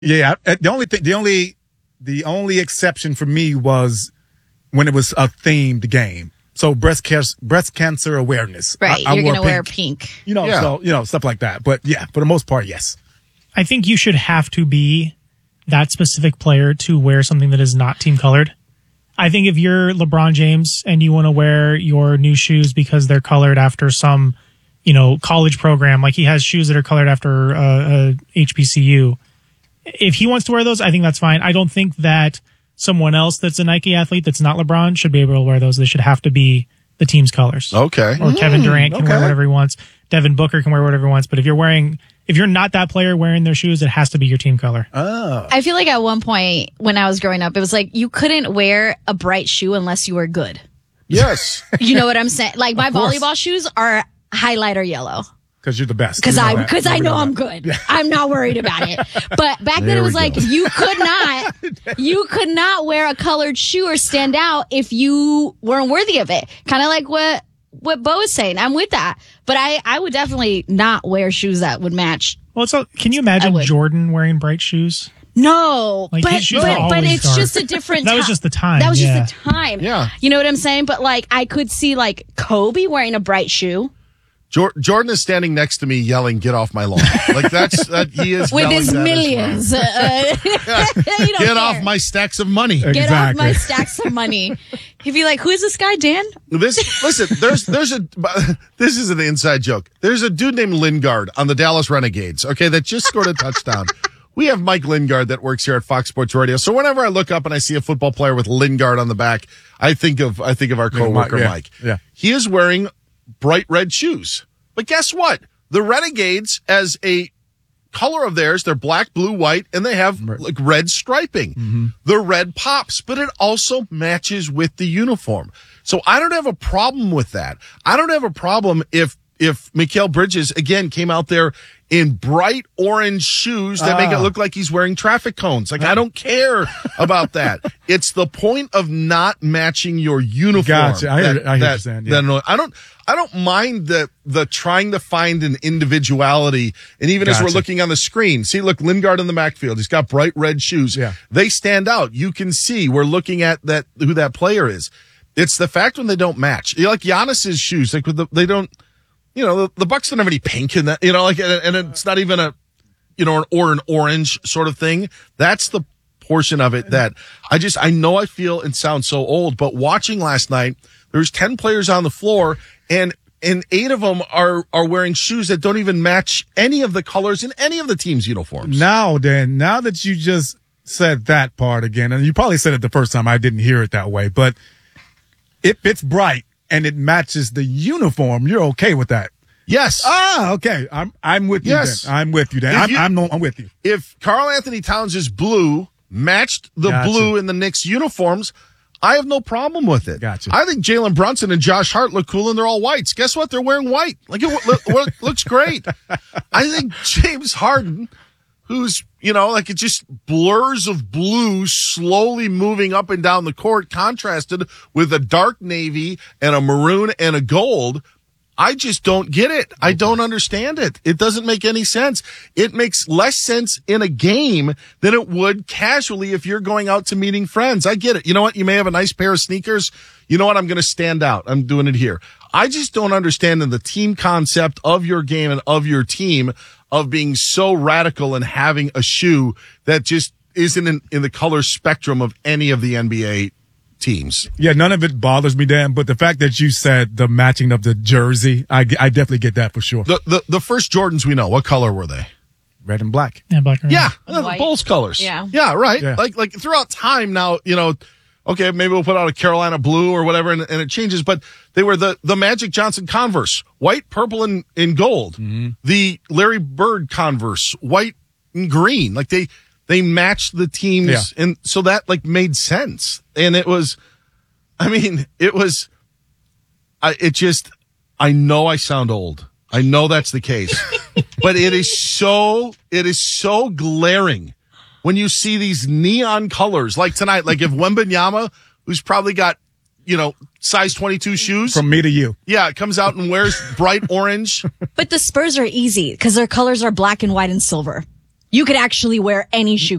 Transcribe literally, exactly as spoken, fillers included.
Yeah, the only thing, the only, the only exception for me was when it was a themed game. So breast cancer, breast cancer awareness. Right, I, I you're wore gonna wear pink. pink. You know, Yeah. so you know stuff like that. But yeah, for the most part, yes. I think you should have to be that specific player to wear something that is not team colored. I think if you're LeBron James and you want to wear your new shoes because they're colored after some, you know, college program, like he has shoes that are colored after uh, a H B C U. If he wants to wear those, I think that's fine. I don't think that someone else that's a Nike athlete that's not LeBron should be able to wear those. They should have to be the team's colors. Okay. Or Kevin Durant can okay. wear whatever he wants. Devin Booker can wear whatever he wants. But if you're wearing, if you're not that player wearing their shoes, it has to be your team color. Oh. I feel like at one point when I was growing up, it was like you couldn't wear a bright shoe unless you were good. Yes. You know what I'm saying? Like my course. volleyball shoes are highlighter yellow. Because you're the best. Because You know I that. because I You know that. I'm good. I'm not worried about it. But back then There it was we like go. you could not you could not wear a colored shoe or stand out if you weren't worthy of it. Kind of like what what Bo is saying. I'm with that. But I I would definitely not wear shoes that would match. Well, so can you I imagine would. Jordan wearing bright shoes? No, Like, but his shoes but, are but always it's dark. just a different. That was ti- just the time, That was yeah. just the time. Yeah. You know what I'm saying? But like, I could see like Kobe wearing a bright shoe Jor- Jordan is standing next to me yelling, "Get off my lawn!" Like that's that he is with yelling his that as well. millions. Uh, you don't Get care. off my stacks of money. Get Exactly. off my stacks of money. He'd be like, "Who is this guy, Dan?" This listen, there's there's a this is an inside joke. There's a dude named Lingard on the Dallas Renegades, okay, that just scored a touchdown. We have Mike Lingard that works here at Fox Sports Radio. So whenever I look up and I see a football player with Lingard on the back, I think of I think of our coworker yeah, Mike. yeah. He is wearing bright red shoes. But guess what? The Renegades, as a color of theirs, they're black, blue, white, and they have like red striping. Mm-hmm. The red pops, but it also matches with the uniform. So I don't have a problem with that. I don't have a problem if if Mikal Bridges again came out there in bright orange shoes that make it Ah. look like he's wearing traffic cones. Like I don't care about that. It's the point of not matching your uniform. Gotcha. I hear- that- I hear what that- you're saying, yeah. that annoy- I don't I don't mind the the trying to find an individuality. And even as we're Gotcha. looking on the screen, see, look, Lingard in the backfield. He's got bright red shoes. Yeah. They stand out. You can see we're looking at that who that player is. It's the fact when they don't match. You know, like Giannis's shoes, like with the, they don't. You know, the, the Bucks don't have any pink in that. You know, like and, and it's not even a, you know, an or an orange sort of thing. That's the portion of it that I just I know I feel and sound so old. But watching last night, there's ten players on the floor, and and eight of them are are wearing shoes that don't even match any of the colors in any of the team's uniforms. Now then, now that you just said that part again, and you probably said it the first time, I didn't hear it that way, but if it's bright and it matches the uniform, you're okay with that. Yes. Ah, okay. I'm I'm with you Yes. then. I'm with you then. If I'm, you- I'm, no, I'm with you. If Karl Anthony Towns' blue matched the Gotcha. blue in the Knicks uniforms, I have no problem with it. Gotcha. I think Jalen Brunson and Josh Hart look cool and they're all whites. Guess what? They're wearing white. Like it look, look, looks great. I think James Harden, who's, you know, like it just blurs of blue slowly moving up and down the court, contrasted with a dark navy and a maroon and a gold. I just don't get it. I don't understand it. It doesn't make any sense. It makes less sense in a game than it would casually if you're going out to meeting friends. I get it. You know what? You may have a nice pair of sneakers. You know what? I'm going to stand out. I'm doing it here. I just don't understand in the team concept of your game and of your team of being so radical and having a shoe that just isn't in, in the color spectrum of any of the N B A teams. Yeah, none of it bothers me, Dan, but the fact that you said the matching of the jersey, I, I definitely get that for sure. The, the, the first Jordans we know, what color were they? Red and black. Yeah, black and red. Yeah, And the white. Bulls colors. Yeah. yeah, right. Yeah. Like like throughout time now, you know, okay, maybe we'll put out a Carolina blue or whatever, and, and it changes. But they were the the Magic Johnson Converse, white, purple, and, and gold. Mm-hmm. The Larry Bird Converse, white and green. Like they they matched the teams, Yeah. and so that like made sense. And it was, I mean, it was, I it just, I know I sound old. I know that's the case, but it is so, it is so glaring when you see these neon colors like tonight, like if Wembanyama, who's probably got, you know, size twenty-two shoes. From me to you. Yeah, it comes out and wears bright orange. But the Spurs are easy because their colors are black and white and silver. You could actually wear any shoe